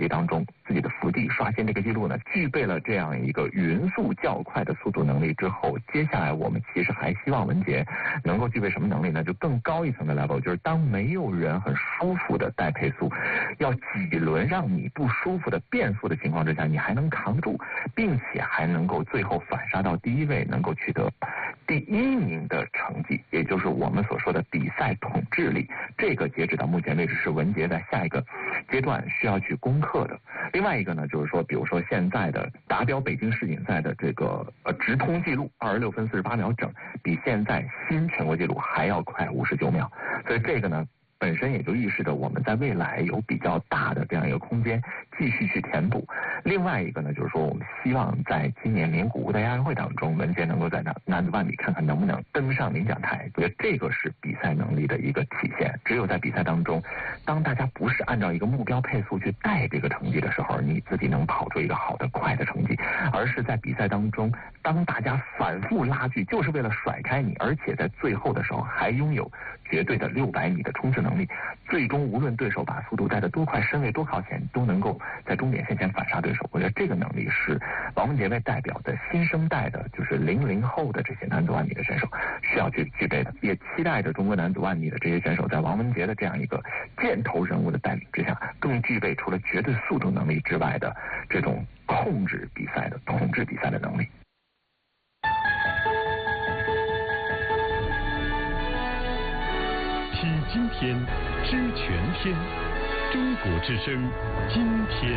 当中自己的伏地刷新这个记录呢，具备了这样一个匀速较快的速度能力之后，接下来我们其实还希望文杰能够具备什么能力呢？就更高一层的 level， 就是当没有人很舒服的带配速，要几轮让你不舒服的变速的情况之下，你还能扛住，并且还能够最后反杀到第一位，能够取得第1名的成绩，也就是我们所说的比赛统治力。这个截止到目前为止是文杰在下一个阶段需要去攻克的。另外一个呢，就是说比如说现在的达标北京世锦赛的这个直通记录26分48秒整，比现在新全国纪录还要快59秒，所以这个呢本身也就预示着我们在未来有比较大的这样一个空间继续去填补。另外一个呢，就是说我们希望在今年名古屋的亚运会当中，文杰能够在男子万米看看能不能登上领奖台。我觉得这个是比赛能力的一个体现。只有在比赛当中，当大家不是按照一个目标配速去带这个成绩的时候，你自己能跑出一个好的快的成绩，而是在比赛当中，当大家反复拉锯就是为了甩开你，而且在最后的时候还拥有绝对的600米的冲刺能力，最终无论对手把速度带得多快，身位多靠前，都能够在终点线前反杀对手。我觉得这个能力是王文杰为代表的新生代的，就是00后的这些男子万米的选手需要去具备的。也期待着中国男子万米的这些选手在王文杰的这样一个箭头人物的带领之下，更具备除了绝对速度能力之外的这种控制比赛的统治比赛的能力。 体今天，知全天，中国之声，今天。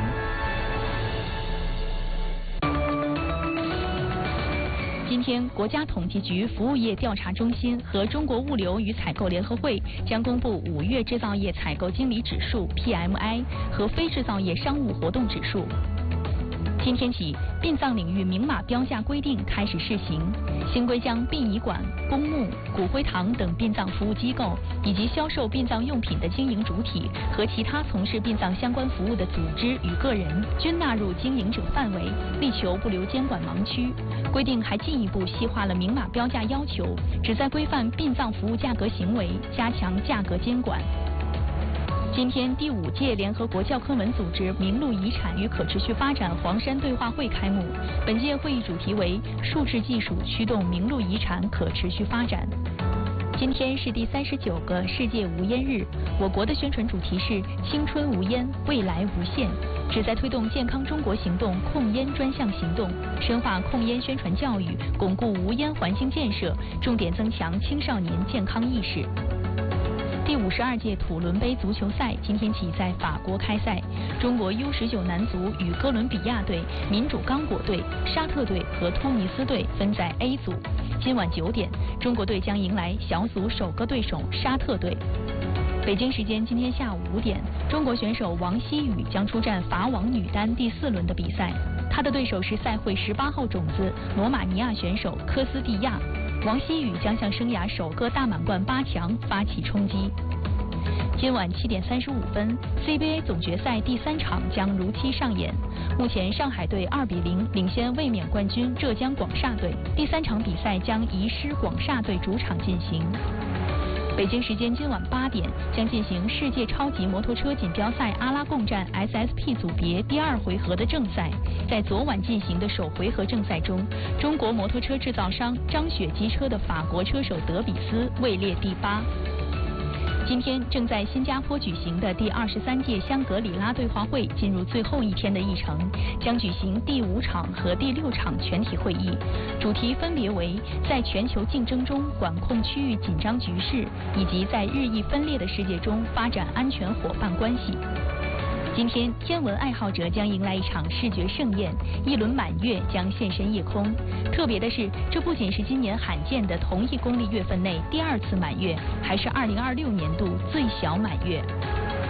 今天，国家统计局服务业调查中心和中国物流与采购联合会将公布5月制造业采购经理指数 PMI 和非制造业商务活动指数。今天起，殡葬领域明码标价规定开始试行。新规将殡仪馆、公墓、骨灰堂等殡葬服务机构以及销售殡葬用品的经营主体和其他从事殡葬相关服务的组织与个人均纳入经营者范围，力求不留监管盲区。规定还进一步细化了明码标价要求，旨在规范殡葬服务价格行为，加强价格监管。今天，第5届联合国教科文组织名录遗产与可持续发展黄山对话会开幕。本届会议主题为数字技术驱动名录遗产可持续发展。今天是第39个世界无烟日，我国的宣传主题是青春无烟，未来无限，旨在推动健康中国行动控烟专项行动，深化控烟宣传教育，巩固无烟环境建设，重点增强青少年健康意识。第52届土伦杯足球赛今天起在法国开赛，中国 U19 男足与哥伦比亚队、民主刚果队、沙特队和突尼斯队分在 A 组。今晚9点，中国队将迎来小组首个对手沙特队。北京时间今天下午5点，中国选手王希雨将出战法网女单第4轮的比赛，她的对手是赛会18号种子罗马尼亚选手科斯蒂亚。王希雨将向生涯首个大满贯8强发起冲击。今晚7点35分 ，CBA 总决赛第3场将如期上演。目前上海队2比0领先卫冕冠军浙江广厦队，第3场比赛将移师广厦队主场进行。北京时间今晚8点将进行世界超级摩托车锦标赛阿拉贡站 SSP 组别第2回合的正赛。在昨晚进行的首回合正赛中，中国摩托车制造商张雪机车的法国车手德比斯位列第8。今天正在新加坡举行的第23届香格里拉对话会进入最后一天的议程，将举行第5场和第6场全体会议，主题分别为在全球竞争中管控区域紧张局势，以及在日益分裂的世界中发展安全伙伴关系。今天，天文爱好者将迎来一场视觉盛宴，一轮满月将现身夜空。特别的是，这不仅是今年罕见的同一公历月份内第2次满月，还是2026年度最小满月。